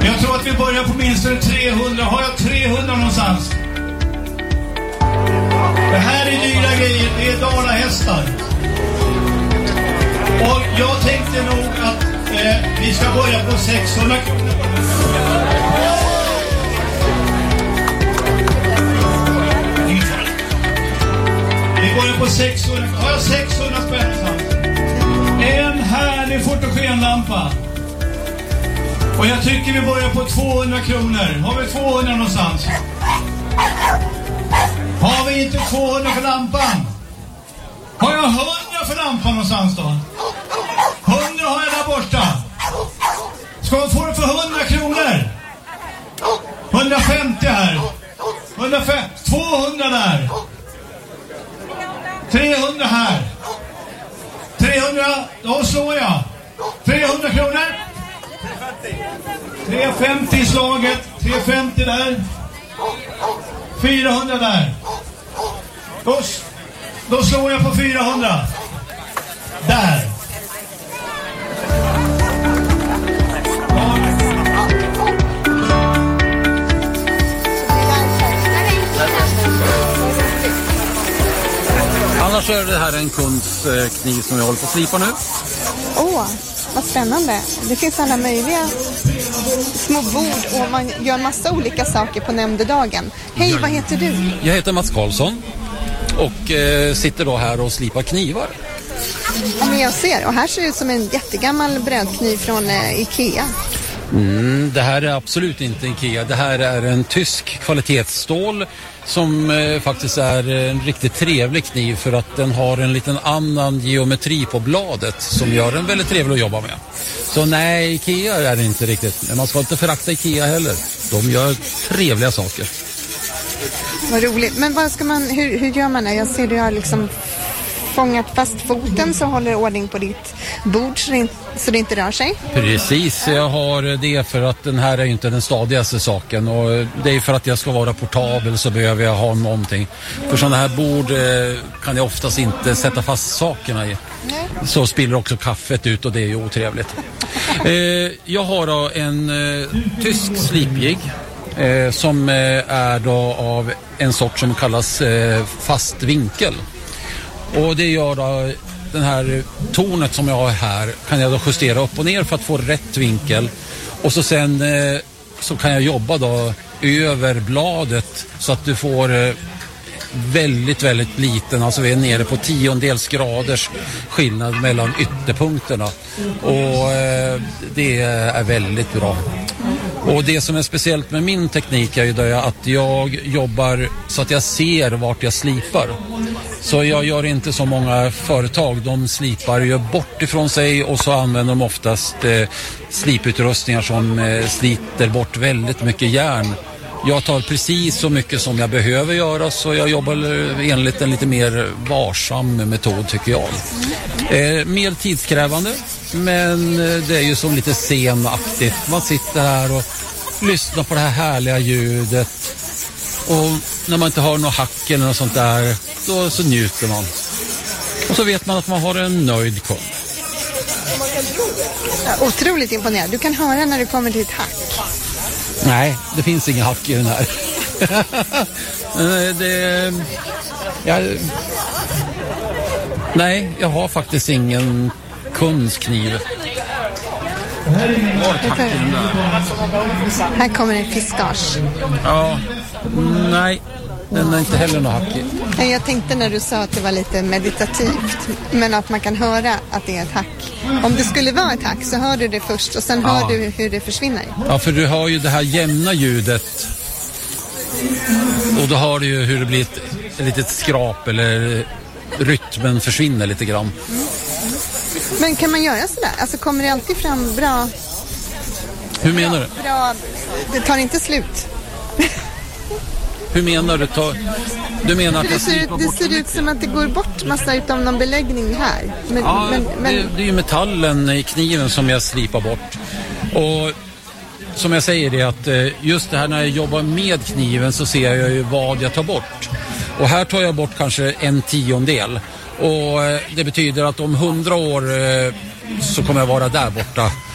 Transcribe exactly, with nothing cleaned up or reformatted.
Jag tror att vi börjar på minst trehundra. Har jag trehundra någonstans? Det här är dyra grejer. Det är dalahästar. Och jag tänkte nog att eh, vi ska börja på sexhundra kronor. Vi börjar på sexhundra. Har jag sexhundra spänn? En härlig fotogenlampa. Och jag tycker vi börjar på tvåhundra kronor. Har vi tvåhundra någonstans? Har vi inte tvåhundra för lampan? Har jag hundra för lampan någonstans då? hundra har jag där borta. Ska man få det för hundra kronor? hundrafemtio här. hundrafemtio. tvåhundra där. trehundra här. trehundra. Då slår jag. trehundra kronor. trehundrafemtio i slaget. trehundrafemtio där. fyrahundra där. Då, då slår jag på fyrahundra. Där. Annars är det här en kunds kniv som jag håller på att slipa nu. Åh, oh, vad spännande. Det finns alla möjliga små bord och man gör massa olika saker på nämndedagen. Hej, vad heter du? Jag heter Mats Karlsson och eh, sitter då här och slipar knivar. Ja, men jag ser. Och här ser det ut som en jättegammal brödkniv från eh, Ikea. Mm, det här är absolut inte Ikea. Det här är en tysk kvalitetsstål som eh, faktiskt är en riktigt trevlig kniv för att den har en liten annan geometri på bladet som gör den väldigt trevlig att jobba med. Så nej, Ikea är det inte riktigt. Men man ska inte förakta Ikea heller. De gör trevliga saker. Vad roligt. Men vad ska man, hur, hur gör man det? Jag ser du har liksom fångat fast foten så håller ordning på ditt bord så det, inte, så det inte rör sig. Precis, jag har det för att den här är ju inte den stadigaste saken och det är för att jag ska vara portabel så behöver jag ha någonting. För sådana här bord eh, kan jag oftast inte sätta fast sakerna i. Nej. Så spiller också kaffet ut och det är ju otrevligt. eh, jag har då en eh, tysk slipjigg eh, som eh, är då av en sort som kallas eh, fast vinkel. Och det gör då den här tornet som jag har här kan jag då justera upp och ner för att få rätt vinkel. Och så sen eh, så kan jag jobba då över bladet så att du får eh, väldigt, väldigt liten. Alltså vi är nere på tiondels graders skillnad mellan ytterpunkterna. Och eh, det är väldigt bra. Och det som är speciellt med min teknik är ju då att jag jobbar så att jag ser vart jag slipar. Så jag gör inte så många företag, de slipar ju bort ifrån sig och så använder de oftast eh, sliputrustningar som eh, sliter bort väldigt mycket järn. Jag tar precis så mycket som jag behöver göra så jag jobbar enligt en lite mer varsam metod tycker jag. Eh, mer tidskrävande men det är ju som lite scenaktigt. Man sitter här och lyssnar på det här härliga ljudet och när man inte har något hack eller något sånt där då så njuter man. Och så vet man att man har en nöjd kund. Ja, otroligt imponerad. Du kan höra när du kommer till ett hack. Nej, det finns inga hack i den här. det, jag, nej, jag har faktiskt ingen kundskniv. Här kommer en fiskage. Ja, nej, den är inte heller någon hack i. Nej, jag tänkte när du sa att det var lite meditativt, men att man kan höra att det är ett hack. Om det skulle vara ett hack så hör du det först och sen hör ja. du hur det försvinner. Ja, för du har ju det här jämna ljudet och då hör du ju hur det blir ett, ett litet skrap eller rytmen försvinner lite grann. Mm. Men kan man göra sådär? Alltså kommer det alltid fram bra... Hur menar du? Bra, det tar inte slut. Hur menar du? Ta, du menar att det ser, det ser ut som att det går bort massa utom någon beläggning här. Men, ja, men, men... Det, det är ju metallen i kniven som jag slipar bort. Och som jag säger det att just det här när jag jobbar med kniven så ser jag ju vad jag tar bort. Och här tar jag bort kanske en tiondel. Och det betyder att om hundra år så kommer jag vara där borta.